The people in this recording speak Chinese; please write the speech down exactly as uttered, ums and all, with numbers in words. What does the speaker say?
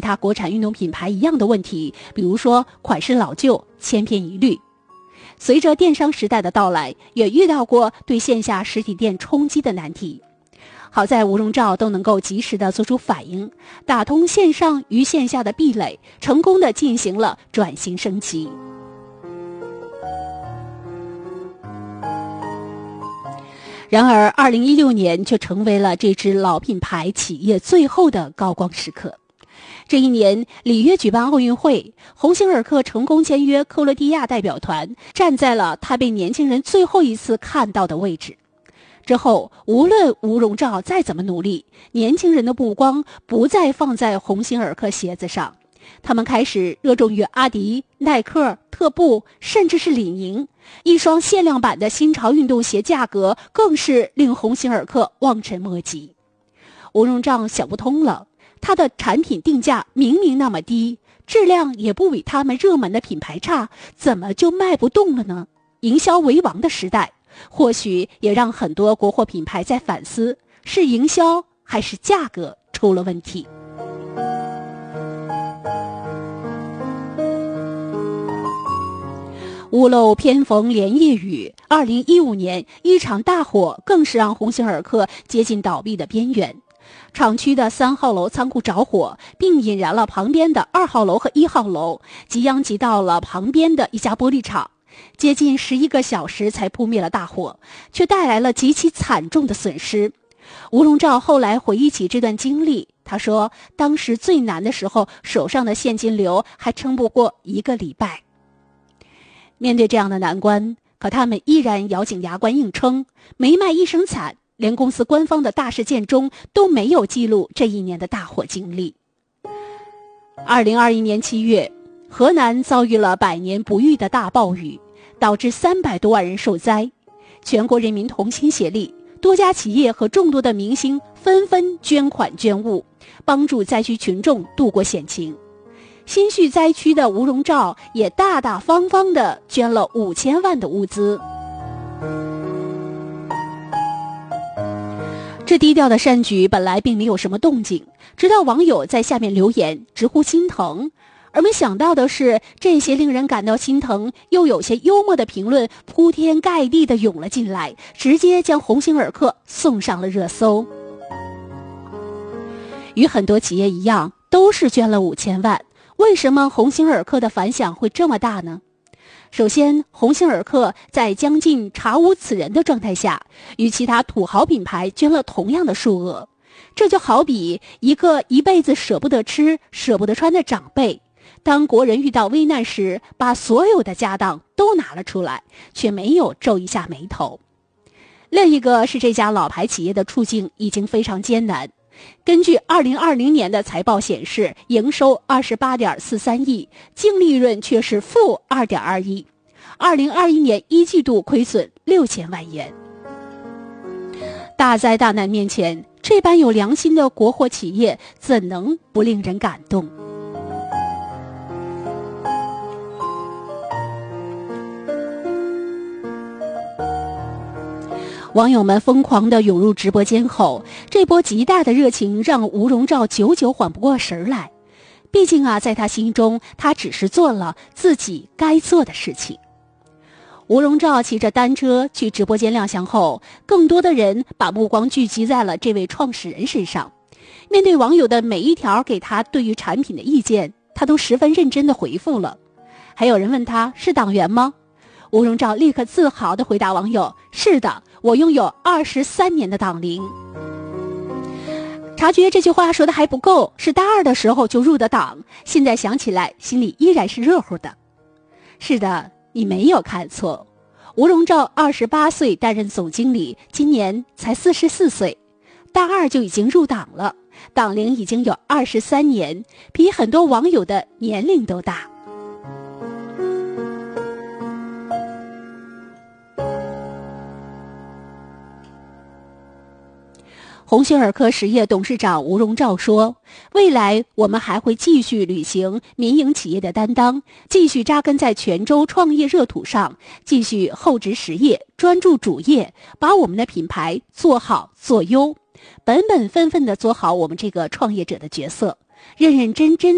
他国产运动品牌一样的问题，比如说款式老旧、千篇一律。随着电商时代的到来，也遇到过对线下实体店冲击的难题。好在吴荣照都能够及时的做出反应，打通线上与线下的壁垒，成功的进行了转型升级。然而二零一六年却成为了这支老品牌企业最后的高光时刻。这一年，里约举办奥运会，鸿星尔克成功签约克罗地亚代表团，站在了他被年轻人最后一次看到的位置。之后，无论吴荣照再怎么努力，年轻人的目光不再放在鸿星尔克鞋子上，他们开始热衷于阿迪、耐克、特步，甚至是李宁。一双限量版的新潮运动鞋价格更是令鸿星尔克望尘莫及。吴荣照想不通了，他的产品定价明明那么低，质量也不比他们热门的品牌差，怎么就卖不动了呢？营销为王的时代，或许也让很多国货品牌在反思，是营销还是价格出了问题。屋漏偏逢连夜雨，二零一五年一场大火更是让鸿星尔克接近倒闭的边缘。厂区的三号楼仓库着火，并引燃了旁边的二号楼和一号楼，即殃及到了旁边的一家玻璃厂。接近十一个小时才扑灭了大火，却带来了极其惨重的损失。吴荣照后来回忆起这段经历，他说当时最难的时候，手上的现金流还撑不过一个礼拜。面对这样的难关，可他们依然咬紧牙关硬撑，没卖一声惨，连公司官方的大事件中都没有记录这一年的大火经历。二零二一年七月，河南遭遇了百年不遇的大暴雨，导致三百多万人受灾。全国人民同心协力，多家企业和众多的明星纷纷捐款捐物，帮助灾区群众度过险情。心绪灾区的吴荣照也大大方方地捐了五千万的物资。这低调的善举本来并没有什么动静，直到网友在下面留言直呼心疼。而没想到的是，这些令人感到心疼又有些幽默的评论铺天盖地地涌了进来，直接将鸿星尔克送上了热搜。与很多企业一样，都是捐了五千万，为什么鸿星尔克的反响会这么大呢？首先，鸿星尔克在将近查无此人的状态下，与其他土豪品牌捐了同样的数额。这就好比一个一辈子舍不得吃、舍不得穿的长辈，当国人遇到危难时，把所有的家当都拿了出来，却没有皱一下眉头。另一个是这家老牌企业的处境已经非常艰难。根据二零二零年的财报显示，营收 二十八点四三亿，净利润却是负 二点二亿，二零二一年一季度亏损六千万元。大灾大难面前，这般有良心的国货企业怎能不令人感动？网友们疯狂地涌入直播间后，这波极大的热情让吴荣照久久缓不过神来。毕竟啊，在他心中，他只是做了自己该做的事情。吴荣照骑着单车去直播间亮相后，更多的人把目光聚集在了这位创始人身上。面对网友的每一条给他对于产品的意见，他都十分认真地回复了。还有人问他是党员吗？吴荣照立刻自豪地回答网友：是的，我拥有二十三年的党龄。察觉这句话说的还不够，是大二的时候就入的党，现在想起来心里依然是热乎的。是的，你没有看错，吴荣照二十八岁担任总经理，今年才四十四岁，大二就已经入党了，党龄已经有二十三年，比很多网友的年龄都大。鸿星尔克实业董事长吴荣照说，未来我们还会继续履行民营企业的担当，继续扎根在泉州创业热土上，继续厚植实业，专注主业，把我们的品牌做好做优，本本分分地做好我们这个创业者的角色，认认真真